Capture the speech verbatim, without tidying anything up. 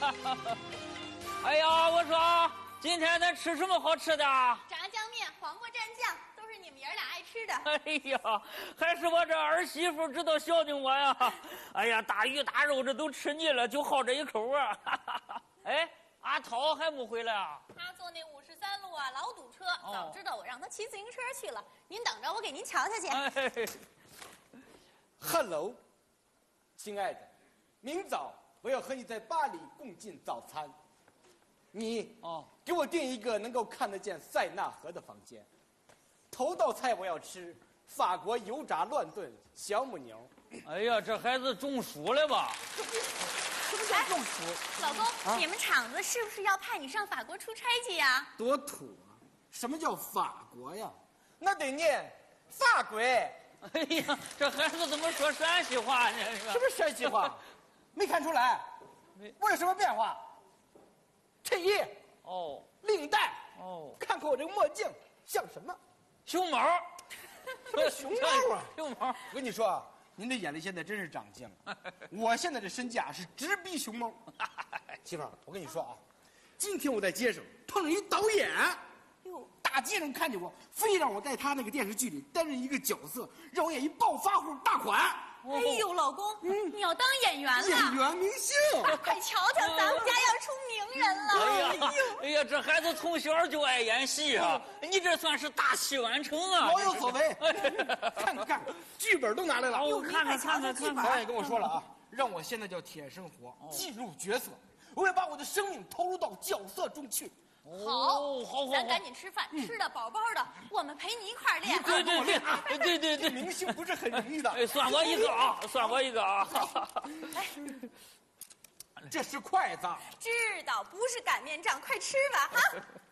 哎呀，我说今天咱吃什么好吃的？ 炸酱面、黄瓜蘸酱，都是你们爷儿俩爱吃的。 哎呀，还是我这儿媳妇知道孝敬我呀！哎呀，大鱼大肉这都吃腻了，就好这一口啊！哎，阿涛还没回来啊？ 他坐那五十三路啊，老堵车。 哦早知道我让他骑自行车去了。您等着，我给您瞧瞧去。 哎， Hello， 亲爱的，明早我要和你在巴黎共进早餐。你哦， 给我订一个能够看得见塞纳河的房间。头道菜我要吃法国油炸乱炖小母牛。 哎呀，这孩子中暑了吧？ 什么叫中暑？ 老公， 啊你们厂子是不是要派你上法国出差去呀？ 多土啊！什么叫法国呀？那得念法国。 哎呀，这孩子怎么说陕西话呢？ 是不是陕西话？没看出来没？ 我有什么变化？衬衣、 哦领带， 哦， 看看我这个墨镜像什么？ 熊猫， 什么熊猫啊？ 熊猫。 我跟你说啊，您这眼力现在真是长进了。我现在这身价是直逼熊猫。媳妇儿，我跟你说啊，今天我在街上碰上一导演， 哟， 大街上看见我，非让我在他那个电视剧里担任一个角色，让我演一暴发户大款。 哎呦，老公，你要当演员了？ 演员明星。 快瞧瞧，咱们家要出名人了！ 哎呀，哎呀，这孩子从小就爱演戏啊！你这算是大器晚成啊！ 老有所为。看看看，剧本都拿来了。 哦，看看看看看看。 导演跟我说了啊，让我现在叫铁生活，进入角色，我要把我的生命投入到角色中去。 好， 哦好好咱好赶紧吃饭，吃的饱饱的，我们陪你一块儿练。 对对对对对对， 明星不是很容易的。 哎，算我一个啊，算我一个啊。 这是筷子。 知道不是擀面杖，快吃吧哈！